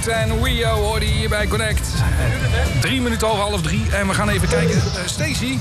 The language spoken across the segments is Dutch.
Road en Rio hoorde je hier bij Connect. 3 minuten over 2:30 en we gaan even kijken. Stacey.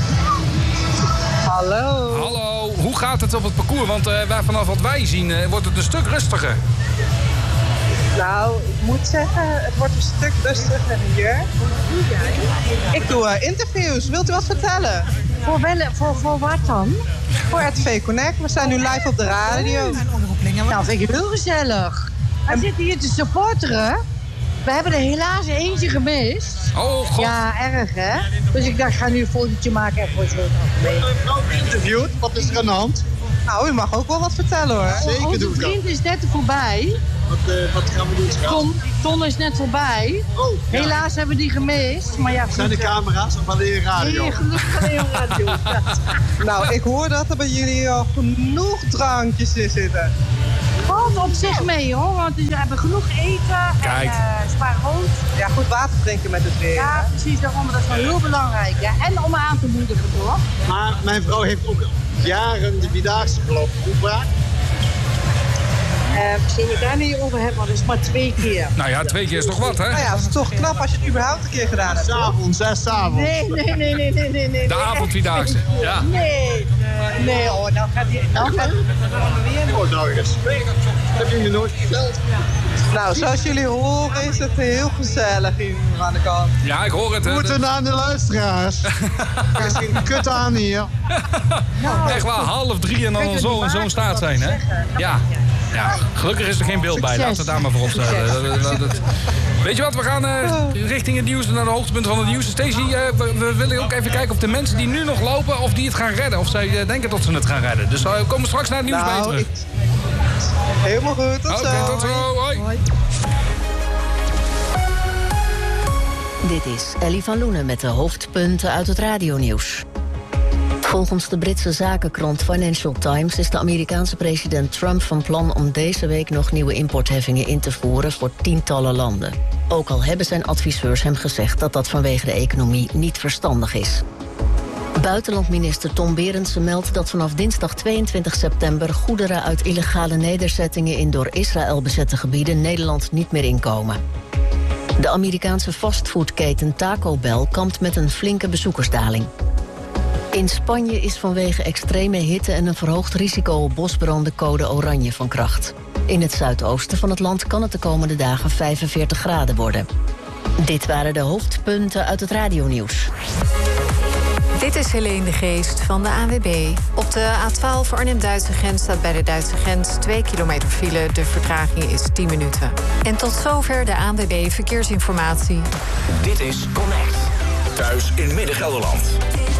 Hallo. Hallo, hoe gaat het op het parcours? Want vanaf wat wij zien wordt het een stuk rustiger. Nou, ik moet zeggen, het wordt een stuk rustiger hier. Ik doe interviews. Wilt u wat vertellen? Voor wat dan? Voor RTV Connect. We zijn nu live op de radio. Nou, vind ik het heel gezellig. We zitten hier te supporteren. We hebben er helaas eentje gemist. Oh, god. Ja, erg hè? Dus ik dacht, ik ga nu een fotootje maken en voor zo'n Interviewd, wat is er aan de hand? Nou, u mag ook wel wat vertellen hoor. Zeker onze doen we dat. vriend is net voorbij. Wat gaan we doen straks? Ton is net voorbij. Oh, ja. Helaas hebben we die gemist. Maar ja, Zijn de camera's of alleen radio? Nee, gelukkig alleen radio. Nou, ik hoor dat er bij jullie al genoeg drankjes in zitten. Valt op zich mee hoor, want we hebben genoeg eten Kijk. en spaarrood. Ja, goed water drinken met het weer. Ja, precies, daarom. Dat is wel heel belangrijk. Ja. En om me aan te moedigen, toch? Maar mijn vrouw heeft ook jaren de Vierdaagse gelopen. Hoe vaak? Misschien we daar niet over hebben, want dat is maar 2 keer. Nou ja, 2 keer is toch wat, hè? Nou ja, het is toch knap als je het überhaupt een keer gedaan hebt. S'avonds, s'avonds. Nee. De avondvierdaagse, ja. Nee, oh, nou gaat hij... Oh, nou eens. Heb je me nooit verteld? Nou, zoals jullie horen is het heel gezellig hier aan de kant. Ja, ik hoor het. We moeten naar de luisteraars. Er is geen kut aan hier. Echt waar, 2:30 en dan zo in zo'n staat zijn, hè? Ja. Ja, gelukkig is er geen beeld bij. Laten we het daar maar voor opstellen. Weet je wat, we gaan richting het nieuws, naar de hoogtepunten van het nieuws. Stacey, we willen ook even kijken of de mensen die nu nog lopen, of die het gaan redden. Of zij denken dat ze het gaan redden. Dus we komen straks naar het nieuws bij je terug. Helemaal goed, tot zo. Oké, tot zo. Hoi. Dit is Ellie van Loenen met de hoofdpunten uit het radionieuws. Volgens de Britse zakenkrant Financial Times is de Amerikaanse president Trump van plan om deze week nog nieuwe importheffingen in te voeren voor tientallen landen. Ook al hebben zijn adviseurs hem gezegd dat dat vanwege de economie niet verstandig is. Buitenlandminister Tom Berendsen meldt dat vanaf dinsdag 22 september goederen uit illegale nederzettingen in door Israël bezette gebieden Nederland niet meer inkomen. De Amerikaanse fastfoodketen Taco Bell kampt met een flinke bezoekersdaling. In Spanje is vanwege extreme hitte en een verhoogd risico op bosbranden code oranje van kracht. In het zuidoosten van het land kan het de komende dagen 45 graden worden. Dit waren de hoofdpunten uit het radionieuws. Dit is Helene de Geest van de ANWB. Op de A12 Arnhem-Duitse grens staat bij de Duitse grens 2 kilometer file. De vertraging is 10 minuten. En tot zover de ANWB Verkeersinformatie. Dit is Connect. Thuis in Midden-Gelderland.